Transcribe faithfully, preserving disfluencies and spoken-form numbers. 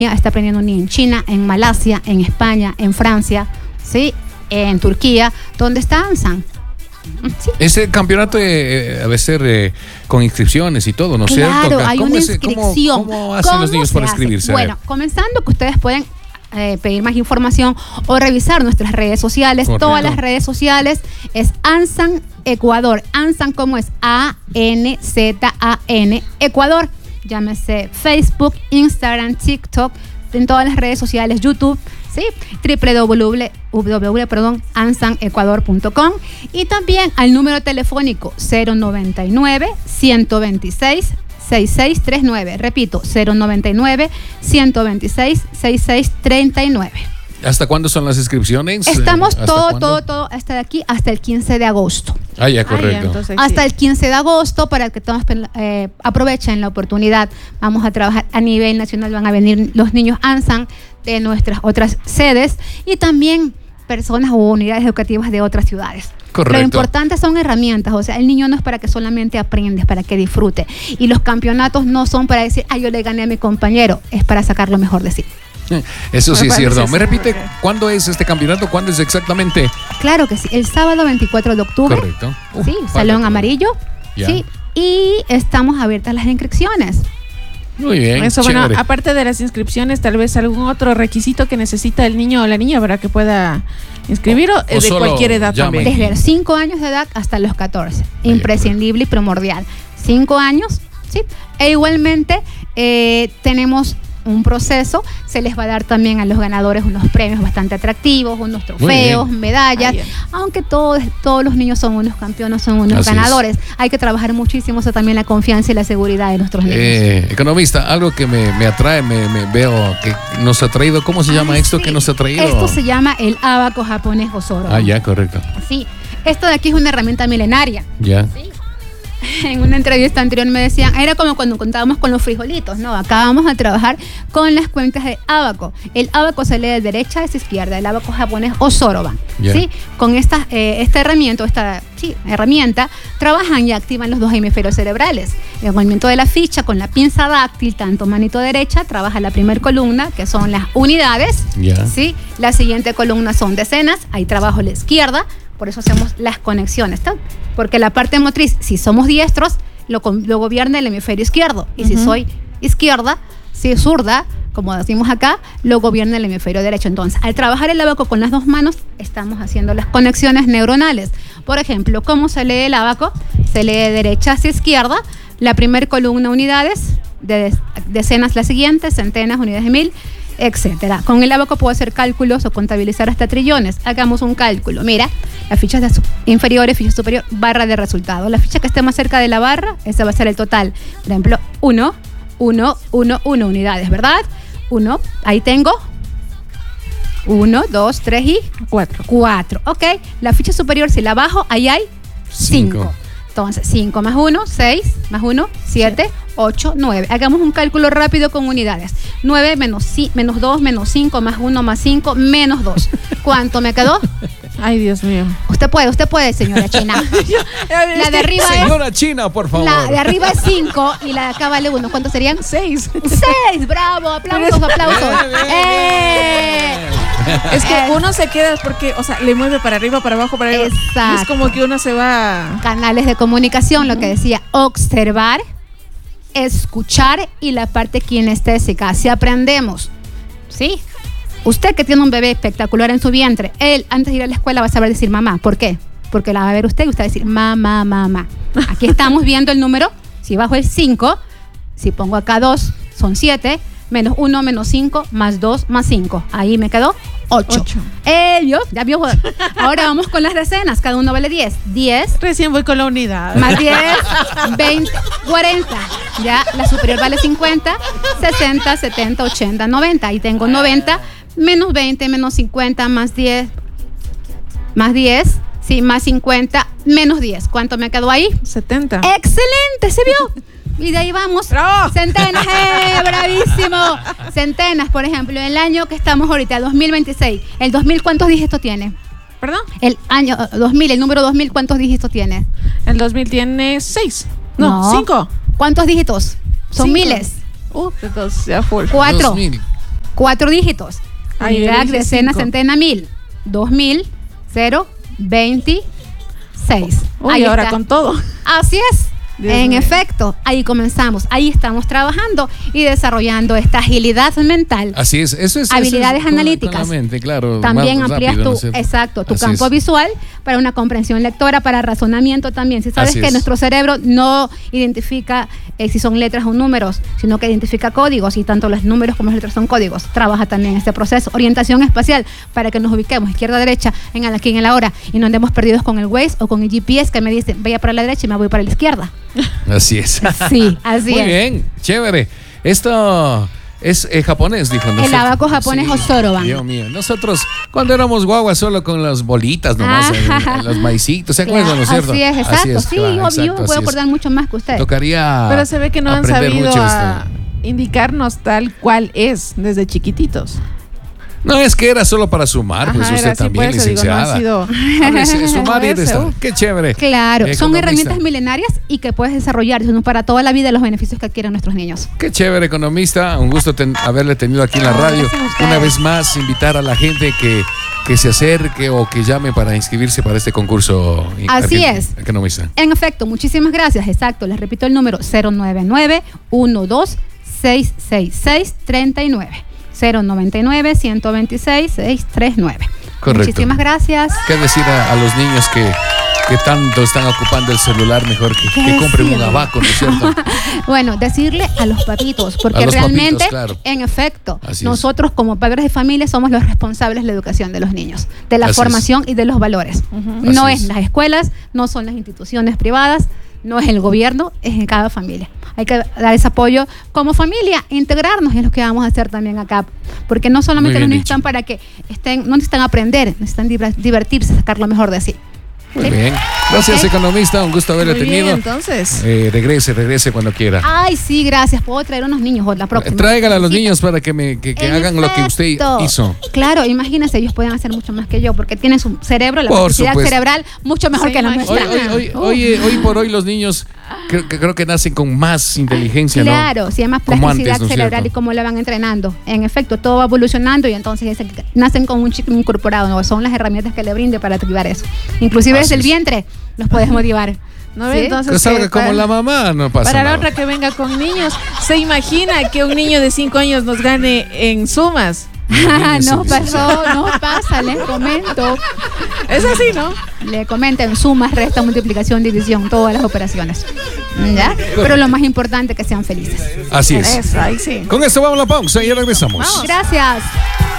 está aprendiendo un niño en China, en Malasia, en España, en Francia, ¿sí? En Turquía, donde está Ansan. Sí. Ese campeonato eh, debe ser eh, con inscripciones y todo, ¿no es claro, cierto? Hay ¿Cómo una es, inscripción. ¿Cómo, cómo hacen los niños para inscribirse? Bueno, comenzando que ustedes pueden eh, pedir más información o revisar nuestras redes sociales. Correcto. Todas las redes sociales es Ansan Ecuador. Ansan, ¿cómo es? A N Z A N Ecuador. Llámese Facebook, Instagram, TikTok, en todas las redes sociales, YouTube, ¿sí? w w w punto ansan ecuador punto com y también al número telefónico cero noventa y nueve, ciento veintiséis, sesenta y seis treinta y nueve. Repito, cero noventa y nueve, ciento veintiséis, sesenta y seis treinta y nueve. ¿Hasta cuándo son las inscripciones? Estamos todo, ¿cuándo? todo, todo, hasta de aquí, hasta el quince de agosto. Ah, ya, correcto. Ah, ya, entonces, hasta sí. el quince de agosto, para que todos eh, aprovechen la oportunidad. Vamos a trabajar a nivel nacional, van a venir los niños Ansan de nuestras otras sedes y también personas o unidades educativas de otras ciudades. Correcto. Lo importante son herramientas, o sea, el niño no es para que solamente aprenda, es para que disfrute. Y los campeonatos no son para decir, ah, yo le gané a mi compañero, es para sacar lo mejor de sí. Eso sí es cierto. ¿Me repite cuándo es este campeonato? ¿Cuándo es exactamente? Claro que sí, el sábado veinticuatro de octubre. Correcto. Uh, sí, Salón Amarillo. Ya. Sí, y estamos abiertas las inscripciones. Muy bien. Eso, chévere. Bueno, aparte de las inscripciones, tal vez algún otro requisito que necesita el niño o la niña para que pueda inscribir o, o de cualquier edad llamen. También. Desde los cinco años de edad hasta los catorce. Vaya, imprescindible correcto. Y primordial. cinco años, sí. E igualmente eh, tenemos un proceso, se les va a dar también a los ganadores unos premios bastante atractivos, unos trofeos, medallas, Ay, aunque todos, todos los niños son unos campeones, son unos Así ganadores. Es. Hay que trabajar muchísimo eso también, la confianza y la seguridad de nuestros niños. Eh, economista, algo que me, me atrae, me, me veo que nos ha traído, ¿cómo se llama Ay, esto sí. que nos ha traído? Esto se llama el ábaco japonés Osoro. Ah, ya, correcto. Sí, esto de aquí es una herramienta milenaria. Ya. Sí. En una entrevista anterior me decían, era como cuando contábamos con los frijolitos, ¿no? Acá vamos a trabajar con las cuencas de ábaco. El ábaco se lee de derecha a izquierda, el ábaco japonés o soroban, yeah. ¿sí? Con esta, eh, esta herramienta, esta sí, herramienta, trabajan y activan los dos hemisferios cerebrales. El movimiento de la ficha con la pinza dáctil, tanto manito derecha, trabaja la primera columna, que son las unidades, yeah. ¿sí? La siguiente columna son decenas, ahí trabajo la izquierda. Por eso hacemos las conexiones, ¿tá? Porque la parte motriz, si somos diestros, lo, lo gobierna el hemisferio izquierdo. Y uh-huh. si soy izquierda, si es zurda, como decimos acá, lo gobierna el hemisferio derecho. Entonces, al trabajar el ábaco con las dos manos, estamos haciendo las conexiones neuronales. Por ejemplo, ¿cómo se lee el ábaco? Se lee de derecha hacia izquierda, la primera columna unidades, de decenas la siguiente, centenas, unidades de mil, etcétera. Con el ábaco puedo hacer cálculos o contabilizar hasta trillones. Hagamos un cálculo. Mira, las fichas de inferiores, ficha superior, barra de resultado. La ficha que esté más cerca de la barra, ese va a ser el total. Por ejemplo, uno, uno, uno, uno unidades, ¿verdad? uno, ahí tengo uno, dos, tres y cuatro. cuatro, ok. La ficha superior, si la bajo, ahí hay cinco. Entonces, cinco más uno, seis, más uno, siete, ocho, nueve. Hagamos un cálculo rápido con unidades. nueve menos, menos dos, menos cinco, más uno, más cinco, menos dos. ¿Cuánto me quedó? Ay, Dios mío. Usted puede, usted puede, señora China. La de arriba Señora es, China, por favor. La de arriba es cinco y la de acá vale uno. ¿Cuántos serían? seis. seis, bravo, aplausos, aplausos. ¡Eh! Es que uno se queda porque, o sea, le mueve para arriba, para abajo, para arriba. Exacto. Y es como que uno se va... Canales de comunicación, uh-huh. lo que decía, observar, escuchar y la parte kinestésica. Así aprendemos, ¿sí? Usted que tiene un bebé espectacular en su vientre, él antes de ir a la escuela va a saber decir mamá. ¿Por qué? Porque la va a ver usted y usted va a decir mamá, mamá. Aquí estamos viendo el número. Si bajo el cinco, si pongo acá dos, son siete, menos uno, menos cinco, más dos, más cinco. Ahí me quedó ocho. Ellos, ya vio. Ahora vamos con las decenas. Cada uno vale diez. diez. Recién voy con la unidad. Más diez, veinte, cuarenta. Ya, la superior vale cincuenta, sesenta, setenta, ochenta, noventa. Ahí tengo noventa, menos veinte, menos cincuenta, más diez, más diez, sí, más cincuenta, menos diez. ¿Cuánto me quedó ahí? setenta. ¡Excelente! ¿Se vio? Y de ahí vamos. ¡Bravo! Centenas, ¡eh! ¡Bravísimo! Centenas, por ejemplo, el año que estamos ahorita, dos mil veintiséis. ¿El dos mil cuántos dígitos tiene? ¿Perdón? El año dos mil, el número dos mil, ¿cuántos dígitos tiene? El dos mil tiene seis. No, cinco. ¿Cuántos dígitos? Son Cinco. miles. Uh, entonces ya full. Cuatro. dos mil. Cuatro dígitos. Ay, Unidad, yo dije decena, cinco. centena, mil. Dos mil, cero, veintiséis. Uy, Ahí ahora está. con todo. Así es. Dios En mío. efecto, ahí comenzamos, ahí estamos trabajando y desarrollando esta agilidad mental. Así es, eso es. Habilidades eso es con la- analíticas. con la mente, claro. También más amplías rápido, tu, ¿no es cierto? exacto, tu Así campo es. visual para una comprensión lectora, para razonamiento también. Si sabes Así que es. nuestro cerebro no identifica eh, si son letras o números, sino que identifica códigos, y tanto los números como las letras son códigos. Trabaja también este proceso. Orientación espacial para que nos ubiquemos izquierda, derecha, en el aquí, en el ahora, y no andemos perdidos con el Waze o con el G P S que me dice vaya para la derecha y me voy para la izquierda. Así es. Sí, así Muy es. bien, chévere. Esto es eh, japonés, dijo. El nosotros. abaco japonés o soroban. Dios mío. Nosotros, cuando éramos guaguas, solo con las bolitas nomás, Ah. en- en los maicitos, ¿se Claro, acuerdan, no es cierto? así es, exacto. es, sí, claro, obvio, exacto, yo me así puedo es. acordar mucho más que usted. Tocaría Pero se ve que no han aprender sabido mucho a esto. indicarnos tal cual es desde chiquititos. No, es que era solo para sumar, pues Ajá, usted era así, también, por eso digo, no licenciada. ha sido- Háblese, sumar y Moverse, restar. uh. Qué chévere. Claro, son Economista. herramientas milenarias y que puedes desarrollar son para toda la vida los beneficios que adquieren nuestros niños. Qué chévere, economista. Un gusto ten- haberle tenido aquí en la Ah, radio. gracias a ustedes. Una vez más, invitar a la gente que, que se acerque o que llame para inscribirse para este concurso. Así argen- es. Economista. En efecto, muchísimas gracias. Exacto, les repito el número cero nueve nueve, uno dos seis seis seis, tres nueve. cero nueve nueve, uno dos seis, seis tres nueve. Correcto. Muchísimas gracias. ¿Qué decir a, a los niños que, que tanto están ocupando el celular? Mejor que, ¿Qué que compren un decirle? abaco, ¿no es cierto? Bueno, decirle a los papitos, porque A los realmente, papitos, claro. en efecto, Así es. nosotros como padres de familia somos los responsables de la educación de los niños, de la Así es. formación y de los valores. No Así es es. las escuelas, no son las instituciones privadas, no es el gobierno, es en cada familia. Hay que dar ese apoyo como familia, integrarnos, y es lo que vamos a hacer también acá. Porque no solamente Muy los bien niños dicho. están para que estén, no necesitan aprender, necesitan diver- divertirse, sacar lo mejor de sí. Muy bien. Gracias, Ok. economista. Un gusto haberle Muy bien, tenido. entonces. Eh, regrese, regrese cuando quiera. Ay, sí, gracias. Puedo traer unos niños o la próxima. Tráigala a los Sí. niños para que, me, que, que En hagan lo que usted efecto. hizo. Claro, imagínense, ellos pueden hacer mucho más que yo, porque tienen su cerebro, la Por capacidad supuesto. cerebral mucho mejor Sí, que la imagínate. nuestra. Hoy, hoy, hoy, hoy, hoy por hoy los niños creo que, creo que nacen con más inteligencia, ¿no? Claro, se llama Como plasticidad antes, ¿no es cerebral cierto? y cómo la van entrenando. En efecto, todo va evolucionando y entonces es- nacen con un chip incorporado, ¿no? Son las herramientas que le brinde para activar eso. Inclusive Así desde el es. vientre los puedes motivar. ¿No ve? ¿Sí? Entonces, Que salga que como para- la mamá, no pasa Para la nada. otra que venga con niños, ¿se imagina que un niño de cinco años nos gane en sumas? Imagínese, No licenciada. pasó, no pasa, les comento. Es así, ¿no? Le comenten sumas, resta, multiplicación, división, todas las operaciones. ¿Ya? Pero lo más importante es que sean felices. Así es. Eso, ahí sí. Con esto vamos a la pausa y ya regresamos. Vamos. Gracias.